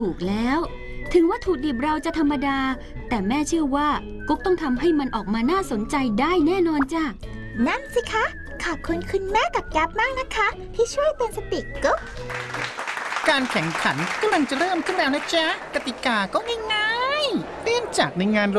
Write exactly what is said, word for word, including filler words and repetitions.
ถูกแล้วถึงวัตถุดิบเราจะธรรมดาแต่แม่เชื่อว่ากุ๊กต้องทำให้มันออกมาน่าสนใจได้แน่นอนจ้ะนั่นสิคะขอบคุณคุณแม่กับยับมากนะคะที่ช่วยเตือนสติกุ๊กการแข่งขันกำลังจะเริ่มขึ้นแล้วนะจ๊ะกติกาก็ง่ายๆเริ่มจากในงาน